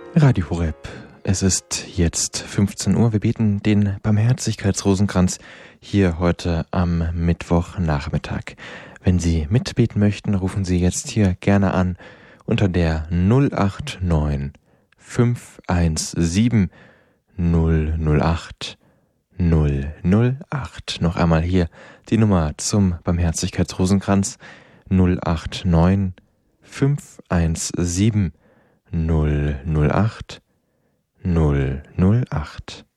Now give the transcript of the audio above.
Radio Horeb. Es ist jetzt 15 Uhr. Wir beten den Barmherzigkeitsrosenkranz hier heute am Mittwochnachmittag. Wenn Sie mitbeten möchten, rufen Sie jetzt hier gerne an unter der 089 517 008 008. Noch einmal hier die Nummer zum Barmherzigkeitsrosenkranz 089 517 008 008.